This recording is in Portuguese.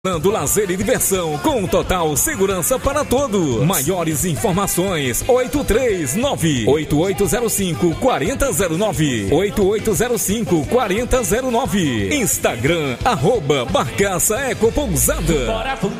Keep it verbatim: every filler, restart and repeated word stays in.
Dando lazer e diversão com total segurança para todos. Maiores informações: oito três nove, oito oito zero cinco, quatro zero zero nove, oito oito zero cinco, quatro zero zero nove. Instagram, arroba Barcaça Eco Pousada.